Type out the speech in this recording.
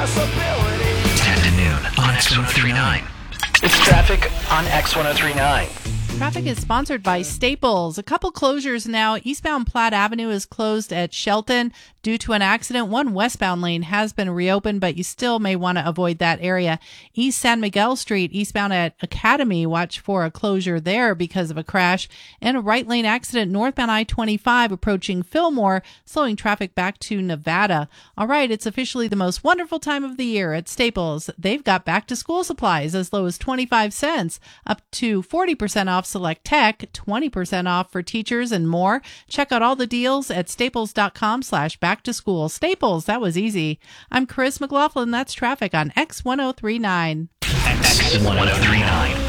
10 to noon on X1039. It's traffic on X1039. Traffic is sponsored by Staples. A couple closures now. Eastbound Platte Avenue is closed at Shelton due to an accident. One westbound lane has been reopened, but you still may want to avoid that area. East San Miguel Street, eastbound at Academy, watch for a closure there because of a crash. And a right lane accident northbound I-25 approaching Fillmore, slowing traffic back to Nevada. All right, it's officially the most wonderful time of the year at Staples. They've got back to school supplies as low as 25 cents, up to 40% off select tech, 20% off for teachers, and more. Check out all the deals at staples.com/back to school. Staples, that was easy. I'm Chris McLaughlin. That's traffic on X1039. X1039.